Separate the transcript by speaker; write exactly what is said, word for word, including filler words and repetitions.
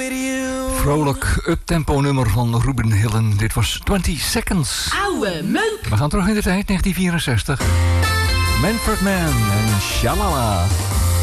Speaker 1: Vrolijk uptempo nummer van Ruben Hillen. Dit was twintig Seconds.
Speaker 2: Oude meuk.
Speaker 1: We gaan terug in de tijd, negentien vierenzestig. Manfred Mann en Shalala.